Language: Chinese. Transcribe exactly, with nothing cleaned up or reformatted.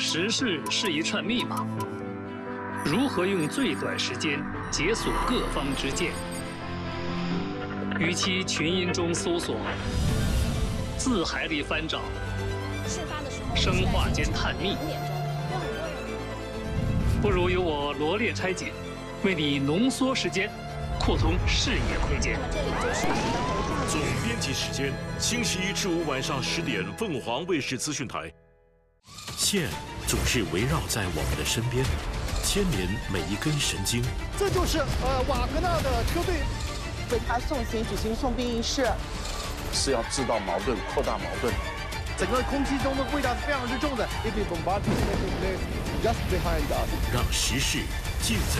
时事是一串密码，如何用最短时间解锁各方之见？与其群音中搜索，字海里翻找，生化间探秘，不如由我罗列拆解，为你浓缩时间，扩通视野空间。 总编辑时间，星期一至五晚上十点，凤凰卫视资讯台。线总是围绕在我们的身边，牵连每一根神经。 这就是呃瓦格纳的车队为他送行举行送殡仪式， 是要制造矛盾、扩大矛盾。 整个空气中的味道是非常之重的。If we bombard just behind us， 让时事尽在